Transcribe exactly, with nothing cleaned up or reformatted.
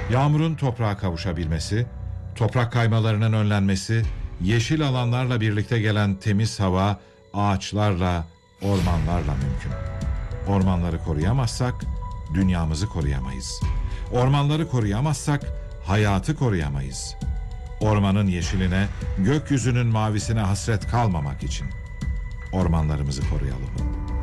Yağmurun toprağa kavuşabilmesi, toprak kaymalarının önlenmesi, yeşil alanlarla birlikte gelen temiz hava, ağaçlarla, ormanlarla mümkün. Ormanları koruyamazsak dünyamızı koruyamayız. Ormanları koruyamazsak hayatı koruyamayız. Ormanın yeşiline, gökyüzünün mavisine hasret kalmamak için ormanlarımızı koruyalım.